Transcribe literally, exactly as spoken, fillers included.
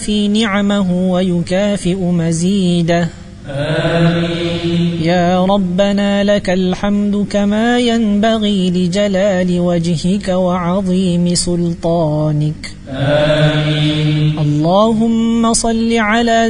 في نعمه ويكافئ مزيده. آمين. يا ربنا لك الحمد كما ينبغي لجلال وجهك وعظيم سلطانك. آمين. اللهم صل على